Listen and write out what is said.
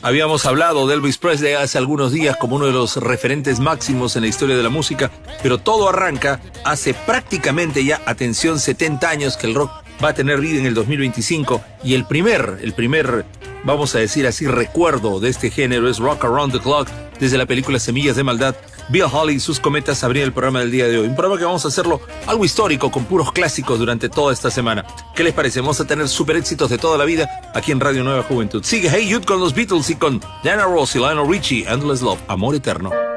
Habíamos hablado de Elvis Presley hace algunos días como uno de los referentes máximos en la historia de la música, pero todo arranca hace prácticamente ya, atención, 70 años que el rock va a tener vida en el 2025, y el primer, vamos a decir así, recuerdo de este género es Rock Around the Clock, desde la película Semillas de Maldad. Bill Haley y sus cometas abrían el programa del día de hoy. Un programa que vamos a hacerlo algo histórico, con puros clásicos durante toda esta semana. ¿Qué les parece? Vamos a tener super éxitos de toda la vida aquí en Radio Nueva Juventud. Sigue Hey Jude con los Beatles y con Diana Ross y Lionel Richie, Endless Love, Amor Eterno.